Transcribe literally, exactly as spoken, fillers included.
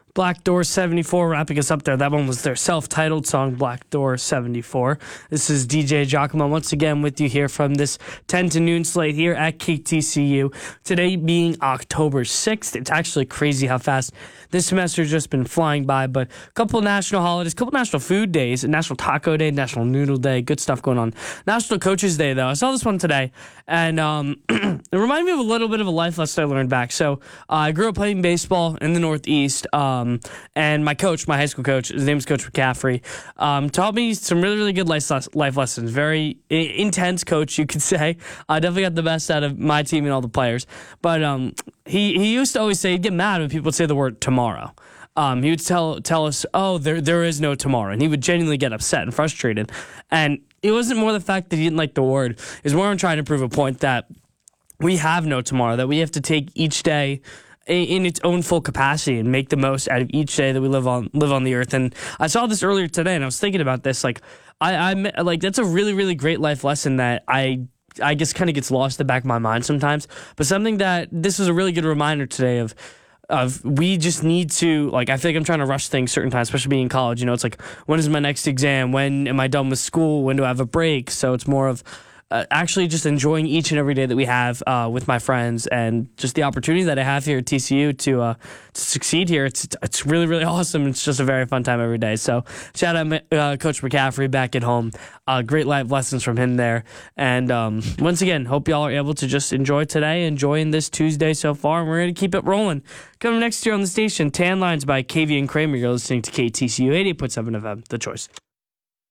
Black Door seventy-four wrapping us up there. That one was their self-titled song, Black Door seventy-four. This is D J Giacomo once again with you here from this ten to noon slate here at K T C U. Today being October sixth. It's actually crazy how fast this semester's just been flying by, but a couple of national holidays, a couple of national food days, National Taco Day, National Noodle Day, good stuff going on. National Coaches Day, though. I saw this one today, and um, it reminded me of a little bit of a life lesson I learned back. So uh, I grew up playing baseball in the Northeast, um, and my coach, my high school coach, his name's Coach McCaffrey, um, taught me some really, really good life, life lessons. Very I- intense coach, you could say. I uh, definitely got the best out of my team and all the players. But um, he, he used to always say, he'd get mad when people would say the word tomorrow. Um, he would tell tell us, oh, there there is no tomorrow. And he would genuinely get upset and frustrated. And it wasn't more the fact that he didn't like the word. It was more on trying to prove a point that we have no tomorrow, that we have to take each day in its own full capacity and make the most out of each day that we live on live on the earth. And I saw this earlier today, and I was thinking about this. Like, I, I like that's a really, really great life lesson that I I guess kind of gets lost in the back of my mind sometimes. But something that this is a really good reminder today of of we just need to, like, I feel like I'm trying to rush things certain times, especially being in college. You know, it's like, when is my next exam? When am I done with school? When do I have a break? So it's more of Uh, actually just enjoying each and every day that we have uh, with my friends, and just the opportunity that I have here at T C U to uh, to succeed here. It's it's really, really awesome. It's just a very fun time every day. So shout out uh, Coach McCaffrey back at home. Uh, great life lessons from him there. And um, once again, hope y'all are able to just enjoy today, enjoying this Tuesday so far. And we're going to keep it rolling. Coming next year on the station, Tan Lines by Kavian Kramer. You're listening to K T C U eighty-eight point seven F M, The Choice.